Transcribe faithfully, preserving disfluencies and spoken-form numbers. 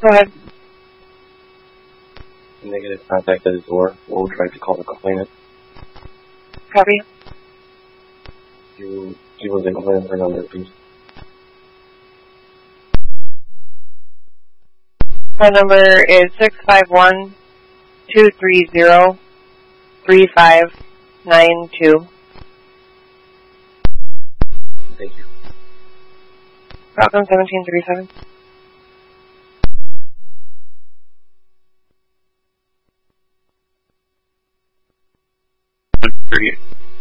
Go ahead. Negative contact at his door. We'll try to call the complainant. Copy. Give him, give him the complainant her number, please. Phone number is six five one, two three zero, three five nine two. Thank you. Rockland seventeen thirty-seven. thirty-eight.